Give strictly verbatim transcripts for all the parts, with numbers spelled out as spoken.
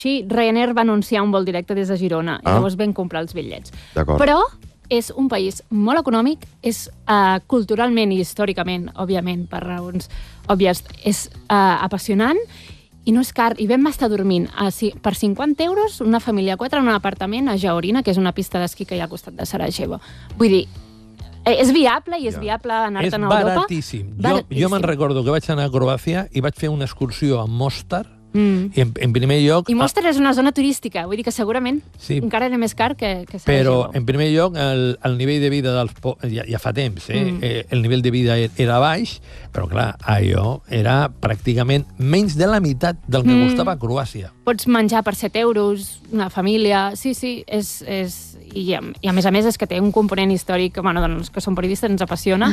Sí, Ryanair va anunciar un vol directe des de Girona ah. i llavors vam comprar els bitllets. Però és un país molt econòmic, és uh, culturalment i històricament, òbviament, per raons òbvies, és uh, apassionant i no és car. I vam estar dormint a, per cinquanta euros una família quatre en un apartament a Jaorina, que és una pista d'esquí que hi ha al costat de Sarajevo. Vull dir, és viable i és ja. viable anar-te'n a Europa. Baratíssim. Jo, jo me'n recordo que vaig anar a Croàcia i vaig fer una excursió a Mostar. Mm. I en, en primer lloc... I Mostar és una zona turística, vull dir que segurament sí. encara era més car que, que Sarajevo. Però, en primer lloc, el, el nivell de vida dels... Po... Ja, ja fa temps, eh? Mm. eh? El nivell de vida era baix, però, clar, allò era pràcticament menys de la meitat del que mm. costava Croàcia. Pots menjar per set euros, una família... Sí, sí, és... és... I, a, I a més a més és que té un component històric, bueno, doncs, que som periodistes, ens apassiona.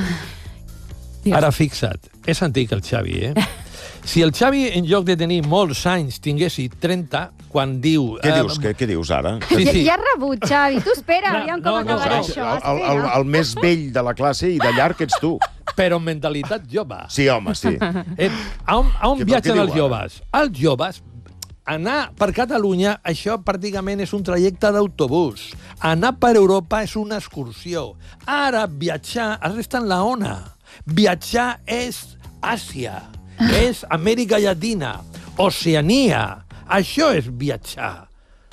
Ara fixa't, és antic el Xavi, eh? Si el Xavi, en lloc de tenir molts anys, tinguessi trenta, quan diu... Què dius, uh, què, què dius ara? Sí, sí. Ja, ja has rebut, Xavi. Tu espera, no, aviam com no, acabarà no, això. El, el, el més vell de la classe i de llarg ets tu. Però amb mentalitat jove. Sí, home, sí. Eh, a on, a on viatgen els joves? Els joves, anar per Catalunya, això pràcticament és un trajecte d'autobús. Anar per Europa és una excursió. Ara, viatjar, has d'estar en la ona. Viatjar és Àsia. És Amèrica Llatina, Oceania. Això és viatjar.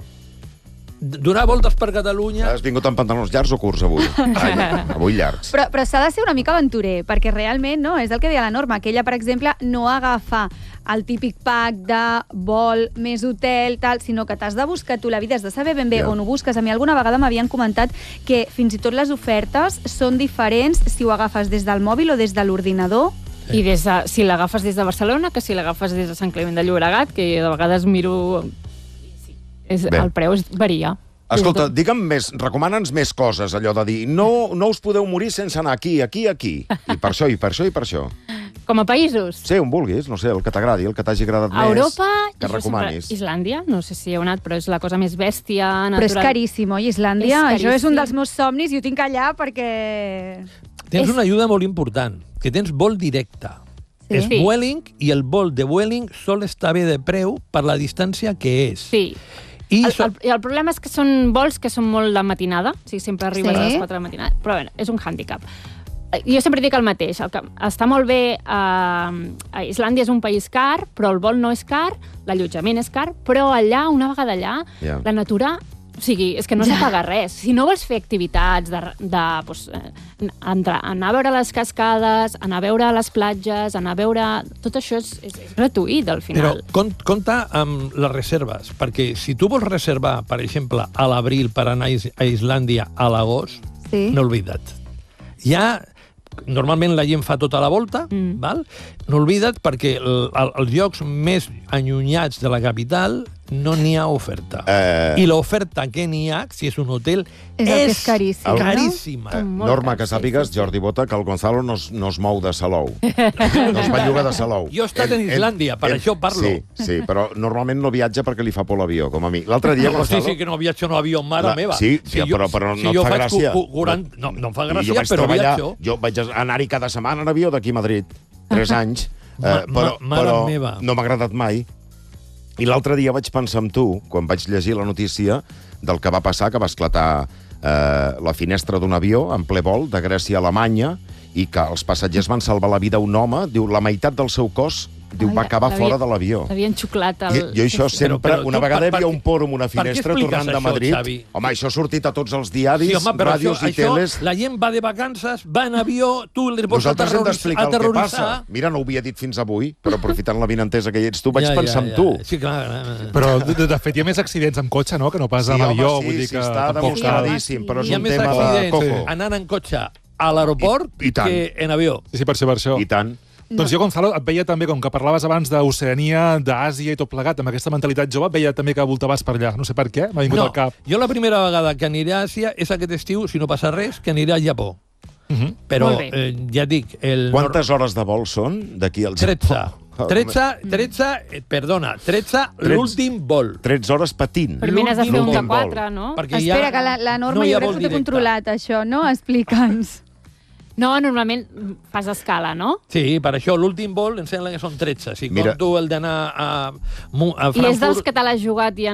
Donar voltes per Catalunya... Has vingut amb pantalons llargs o curts avui? Ai, avui llargs. Però, però s'ha de ser una mica aventurer, perquè realment, no, és el que deia la Norma, que ella, per exemple, no agafa el típic pack de vol més hotel, tal, sinó que t'has de buscar tu la vida, has de saber ben bé yeah. on ho busques. A mi alguna vegada m'havien comentat que fins i tot les ofertes són diferents si ho agafes des del mòbil o des de l'ordinador. I des de, si l'agafes des de Barcelona, que si l'agafes des de Sant Climent de Llobregat, que de vegades miro... És, el preu és, varia. Escolta, digue'm més, recomana'ns més coses, allò de dir, no, no us podeu morir sense anar aquí, aquí, aquí. I per això, i per això, i per això. Com a països? Sí, on vulguis, no sé, el que t'agradi, el que t'hagi agradat a més. Europa, que recomanis. Islàndia, no sé si heu anat, però és la cosa més bèstia, natural. Però és caríssim, oi, Islàndia? És Això és un dels meus somnis i ho tinc allà perquè... Tens és... una ajuda molt important, que tens vol directe. Sí. És Vueling i el vol de Vueling sol estar bé de preu per la distància que és. Sí. I el, so... el, el problema és que són vols que són molt de matinada, o sigui, sempre arribes sí. a les quatre de la matinada, però bé, és un hàndicap. Jo sempre dic el mateix, el que està molt bé, eh, Islàndia és un país car, però el vol no és car, l'allotjament és car, però allà, una vegada allà, yeah. la natura... O sigui, és que no s'ha pagat res. Si no vols fer activitats de, de pues, entrar, anar a veure les cascades, anar a veure les platges, anar a veure... Tot això és, és, és gratuït, al final. Però compta amb les reserves, perquè si tu vols reservar, per exemple, a l'abril per anar a Islàndia a l'agost, sí. no oblida't. Ja... Normalment la gent fa tota la volta, mm. val? No oblida't perquè el, el, els llocs més allunyats de la capital no n'hi ha oferta. Eh... I l'oferta que n'hi ha, si és un hotel, és, és, és caríssim, caríssima. No? Eh, Norma, que sàpigues, Jordi Bota, que el Gonzalo no es, no es mou de Salou. No es belluga de Salou. Jo he estat en, en Islàndia, per en, això parlo. Sí, sí, però normalment no viatja perquè li fa por l'avió, com a mi. L'altre dia... No, Gonzalo... sí, sí, que no viatjo en avió, mare la... meva. Sí, sí, si però, però jo, no si et fa gràcia. quaranta... No, no em fa gràcia, jo però treballar, viatjo. Jo vaig anar-hi cada setmana en avió d'aquí a Madrid, tres anys, ma, eh, però, ma, però meva. no m'ha agradat mai. I l'altre dia vaig pensar en tu, quan vaig llegir la notícia del que va passar, que va esclatar eh, la finestra d'un avió en ple vol de Grècia a Alemanya i que els passatgers van salvar la vida a un home, diu, la meitat del seu cos diu, va acabar fora de l'avió. L'havien xuclat el... I, jo això sempre... Però, però, una tu, vegada per, hi havia per, un por amb una finestra tornant de Madrid. Això, Xavi? Home, això ha sortit a tots els diaris, sí, home, ràdios això, i teles... Això, la gent va de vacances, va en avió, tu li vols Nosaltres hem aterroritzar... d'explicar el que passa. Mira, no ho havia dit fins avui, però aprofitant la vinentesa que hi ets tu, vaig ja, pensar ja, ja. en tu. Sí, clar, clar. Però, de, de fet, hi ha més accidents amb cotxe, no?, que no pas sí, amb avió. Sí, vull dir sí, que està demostradíssim, sí. però és hi ha un més tema de coco. accidents anant en cotxe a l'aeroport que en avió. Sí, sí, per això, per això. I tant. No. Doncs jo, Gonzalo, et veia també, com que parlaves abans d'Oceania, d'Àsia i tot plegat, amb aquesta mentalitat jove, et veia també que voltaves per allà. No sé per què, m'ha vingut no, al cap. Jo la primera vegada que aniré a Àsia és aquest estiu, si no passa res, que aniré al Japó. Uh -huh. Però, eh, ja dic... El Quantes hores de vol són d'aquí al Japó? tretze. tretze, tretze, eh, perdona, tretze l'últim vol. tretze hores patint. Per mi n'has de fer un de quatre, no? Perquè Espera, ha, que la, la Norma no jo crec que t'ha controlat, això, no? Explica'ns. No, normalment fas escala, no? Sí, per això l'últim vol em sembla que són tretze. Si Mira. compto el d'anar a, a Frankfurt... I és dels que te l'has jugat i